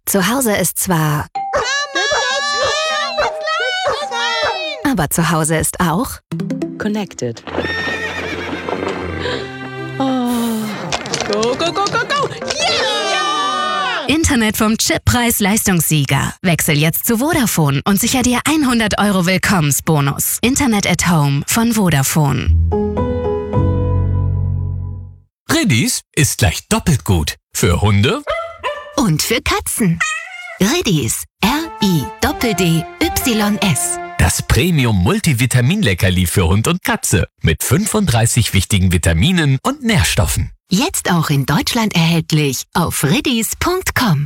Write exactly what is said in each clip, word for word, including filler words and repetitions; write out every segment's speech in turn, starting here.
Zu Hause ist zwar... Aber zu Hause ist auch... Connected. Oh. Go, go, go, go, go! Yeah! Internet vom Chippreis-Leistungssieger. Wechsel jetzt zu Vodafone und sicher dir hundert Euro Willkommensbonus. Internet at Home von Vodafone. Riddies ist gleich doppelt gut. Für Hunde und für Katzen. Riddies. R I D D Y S. Das Premium-Multivitamin-Leckerli für Hund und Katze mit fünfunddreißig wichtigen Vitaminen und Nährstoffen. Jetzt auch in Deutschland erhältlich auf riddies punkt com.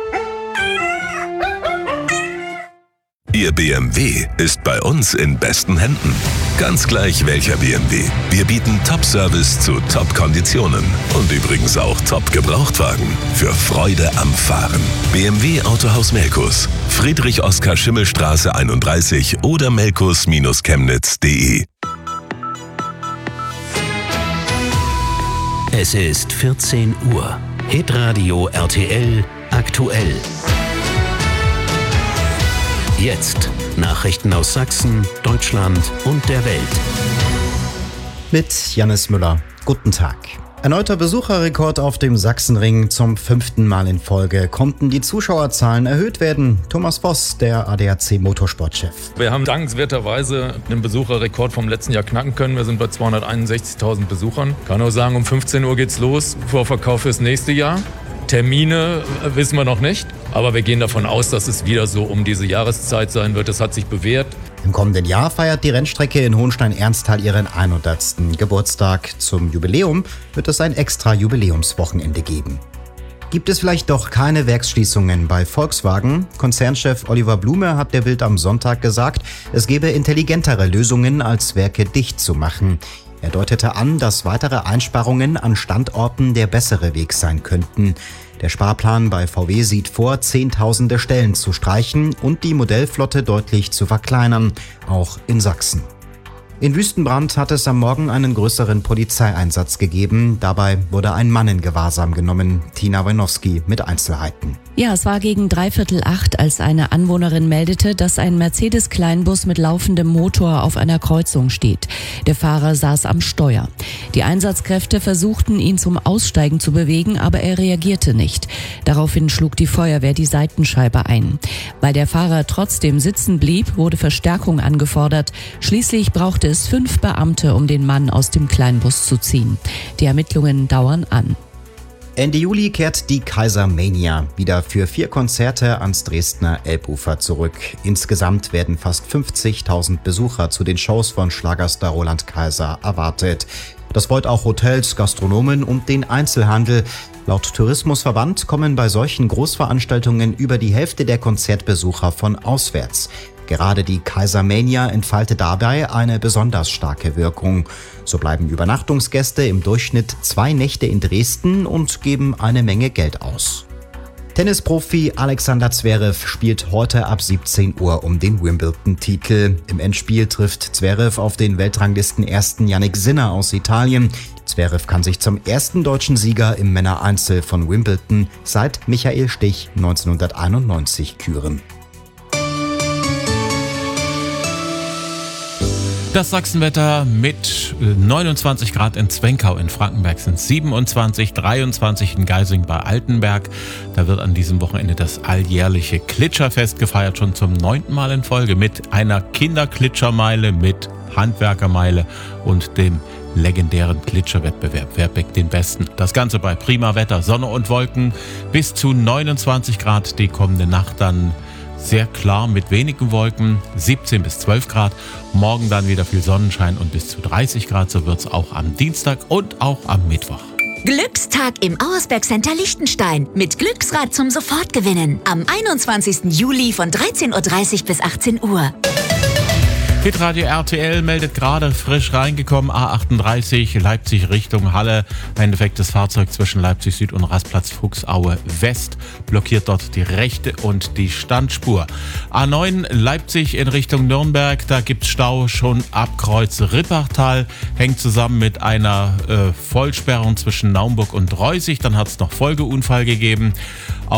Ihr B M W ist bei uns in besten Händen. Ganz gleich welcher B M W. Wir bieten Top-Service zu Top-Konditionen. Und übrigens auch Top-Gebrauchtwagen. Für Freude am Fahren. B M W Autohaus Melkus. Friedrich-Oskar-Schimmel-Straße einunddreißig oder melkus Bindestrich chemnitz punkt de. Es ist vierzehn Uhr. Hitradio R T L aktuell. Jetzt Nachrichten aus Sachsen, Deutschland und der Welt. Mit Jannis Müller. Guten Tag. Erneuter Besucherrekord auf dem Sachsenring. Zum fünften Mal in Folge konnten die Zuschauerzahlen erhöht werden. Thomas Voss, der A D A C Motorsportchef. Wir haben dankenswerterweise den Besucherrekord vom letzten Jahr knacken können. Wir sind bei zweihunderteinundsechzigtausend Besuchern. Kann auch sagen, um fünfzehn Uhr geht's los. Vorverkauf fürs nächste Jahr. Termine wissen wir noch nicht, aber wir gehen davon aus, dass es wieder so um diese Jahreszeit sein wird. Das hat sich bewährt. Im kommenden Jahr feiert die Rennstrecke in Hohenstein-Ernsthal ihren hundertsten Geburtstag. Zum Jubiläum wird es ein extra Jubiläumswochenende geben. Gibt es vielleicht doch keine Werksschließungen bei Volkswagen? Konzernchef Oliver Blume hat der Bild am Sonntag gesagt, es gebe intelligentere Lösungen, als Werke dicht zu machen. Er deutete an, dass weitere Einsparungen an Standorten der bessere Weg sein könnten. Der Sparplan bei V W sieht vor, Zehntausende Stellen zu streichen und die Modellflotte deutlich zu verkleinern, auch in Sachsen. In Wüstenbrand hat es am Morgen einen größeren Polizeieinsatz gegeben. Dabei wurde ein Mann in Gewahrsam genommen. Tina Wenowski mit Einzelheiten. Ja, es war gegen dreiviertel acht, als eine Anwohnerin meldete, dass ein Mercedes-Kleinbus mit laufendem Motor auf einer Kreuzung steht. Der Fahrer saß am Steuer. Die Einsatzkräfte versuchten, ihn zum Aussteigen zu bewegen, aber er reagierte nicht. Daraufhin schlug die Feuerwehr die Seitenscheibe ein. Weil der Fahrer trotzdem sitzen blieb, wurde Verstärkung angefordert. Schließlich brauchte es fünf Beamte, um den Mann aus dem Kleinbus zu ziehen. Die Ermittlungen dauern an. Ende Juli kehrt die Kaisermania wieder für vier Konzerte ans Dresdner Elbufer zurück. Insgesamt werden fast fünfzigtausend Besucher zu den Shows von Schlagerstar Roland Kaiser erwartet. Das freut auch Hotels, Gastronomen und den Einzelhandel. Laut Tourismusverband kommen bei solchen Großveranstaltungen über die Hälfte der Konzertbesucher von auswärts. Gerade die Kaisermania entfaltet dabei eine besonders starke Wirkung. So bleiben Übernachtungsgäste im Durchschnitt zwei Nächte in Dresden und geben eine Menge Geld aus. Tennisprofi Alexander Zverev spielt heute ab siebzehn Uhr um den Wimbledon-Titel. Im Endspiel trifft Zverev auf den Weltranglisten-Ersten Jannik Sinner aus Italien. Zverev kann sich zum ersten deutschen Sieger im Männereinzel von Wimbledon seit Michael Stich neunzehnhunderteinundneunzig küren. Das Sachsenwetter mit neunundzwanzig Grad in Zwenkau, in Frankenberg sind siebenundzwanzig, dreiundzwanzig in Geising bei Altenberg. Da wird an diesem Wochenende das alljährliche Klitscherfest gefeiert, schon zum neunten Mal in Folge mit einer Kinderklitschermeile, mit Handwerkermeile und dem legendären Klitscherwettbewerb. Wer bäckt den besten? Das Ganze bei prima Wetter, Sonne und Wolken, bis zu neunundzwanzig Grad die kommende Nacht dann. Sehr klar mit wenigen Wolken, siebzehn bis zwölf Grad. Morgen dann wieder viel Sonnenschein und bis zu dreißig Grad. So wird es auch am Dienstag und auch am Mittwoch. Glückstag im Auersberg Center Liechtenstein mit Glücksrad zum Sofortgewinnen. Am einundzwanzigsten Juli von dreizehn Uhr dreißig bis achtzehn Uhr. Hitradio R T L meldet gerade frisch reingekommen, A achtunddreißig, Leipzig Richtung Halle. Ein defektes Fahrzeug zwischen Leipzig Süd und Rastplatz Fuchsaue West blockiert dort die rechte und die Standspur. A neun Leipzig in Richtung Nürnberg, da gibt's Stau schon ab Kreuz Rippachtal, hängt zusammen mit einer äh, Vollsperrung zwischen Naumburg und Reusig. Dann hat's noch Folgeunfall gegeben.